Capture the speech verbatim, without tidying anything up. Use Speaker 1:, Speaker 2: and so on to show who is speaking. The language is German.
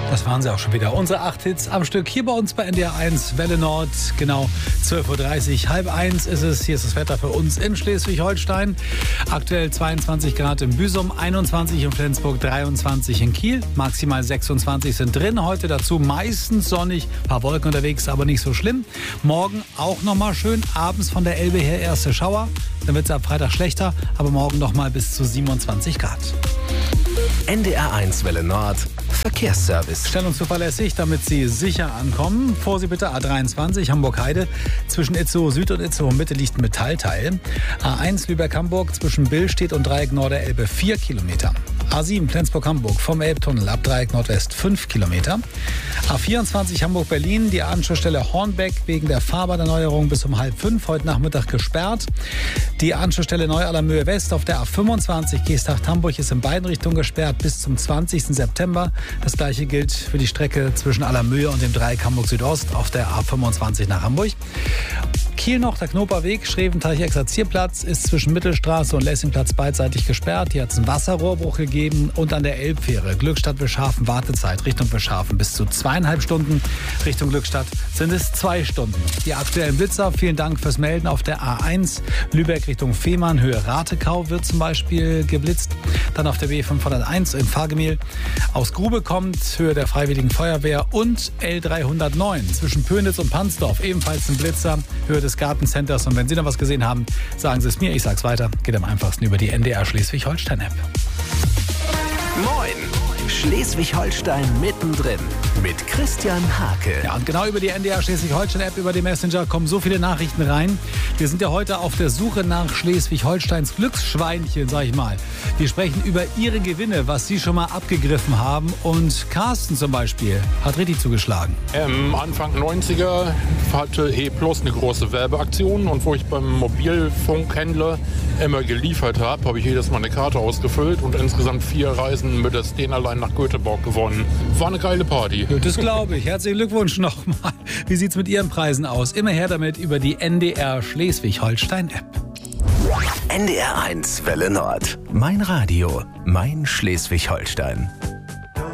Speaker 1: Das waren sie auch schon wieder. Unsere acht Hits am Stück hier bei uns bei N D R eins, Welle Nord. Genau zwölf Uhr dreißig, halb eins ist es. Hier ist das Wetter für uns in Schleswig-Holstein. Aktuell zweiundzwanzig Grad in Büsum, einundzwanzig in Flensburg, dreiundzwanzig in Kiel. Maximal sechsundzwanzig sind drin. Heute dazu meistens sonnig, ein paar Wolken unterwegs, aber nicht so schlimm. Morgen auch nochmal schön. Abends von der Elbe her erste Schauer. Dann wird es ab Freitag schlechter, aber morgen nochmal bis zu siebenundzwanzig Grad.
Speaker 2: N D R eins Welle Nord Verkehrsservice.
Speaker 1: Schnell und zuverlässig, damit Sie sicher ankommen. Vor Sie bitte A dreiundzwanzig Hamburg-Heide. Zwischen Itzehoe Süd und Itzehoe Mitte liegt ein Metallteil. A eins Lübeck-Hamburg zwischen Billstedt und Dreieck Norderelbe vier Kilometer. A sieben Flensburg-Hamburg vom Elbtunnel ab Dreieck Nordwest fünf Kilometer. A vierundzwanzig Hamburg-Berlin, die Anschlussstelle Hornbeck wegen der Fahrbahnerneuerung bis um halb fünf heute Nachmittag gesperrt. Die Anschlussstelle Neu-Allermöhe West auf der A fünfundzwanzig Geesthacht-Hamburg ist in beiden Richtungen gesperrt bis zum zwanzigsten September. Das gleiche gilt für die Strecke zwischen Allermöhe und dem Dreieck Hamburg Südost auf der A fünfundzwanzig nach Hamburg. Kiel noch, der Knoperweg, Schreventeich-Exerzierplatz ist zwischen Mittelstraße und Lessingplatz beidseitig gesperrt. Hier hat es einen Wasserrohrbruch gegeben und an der Elbfähre Glückstadt-Wischhafen Wartezeit Richtung Wischhafen bis zu zweieinhalb Stunden. Richtung Glückstadt sind es zwei Stunden. Die aktuellen Blitzer, vielen Dank fürs Melden. Auf der A eins Lübeck Richtung Fehmarn, Höhe Ratekau wird zum Beispiel geblitzt. Dann auf der B fünfhunderteins in Fahrgemühl aus Grube kommt, Höhe der Freiwilligen Feuerwehr und L dreihundertneun zwischen Pönitz und Pansdorf, ebenfalls ein Blitzer, Höhe des Gartencenters. Und wenn Sie noch was gesehen haben, sagen Sie es mir, ich sag's weiter. Geht am einfachsten über die N D R Schleswig-Holstein-App.
Speaker 2: Moin! Schleswig-Holstein mittendrin mit Christian Hake.
Speaker 1: Ja, und genau über die N D R Schleswig-Holstein-App, über den Messenger kommen so viele Nachrichten rein. Wir sind ja heute auf der Suche nach Schleswig-Holsteins Glücksschweinchen, sag ich mal. Wir sprechen über Ihre Gewinne, was Sie schon mal abgegriffen haben. Und Carsten zum Beispiel hat richtig zugeschlagen.
Speaker 3: Ähm, Anfang neunziger hatte E-Plus eine große Werbeaktion. Und wo ich beim Mobilfunkhändler immer geliefert habe, habe ich jedes Mal eine Karte ausgefüllt und insgesamt vier Reisen mit der Stena allein nach Göteborg gewonnen. War eine geile Party.
Speaker 1: Das glaube ich. Herzlichen Glückwunsch nochmal. Wie sieht's mit Ihren Preisen aus? Immer her damit über die N D R Schleswig-Holstein-App.
Speaker 2: N D R eins Welle Nord. Mein Radio, mein Schleswig-Holstein.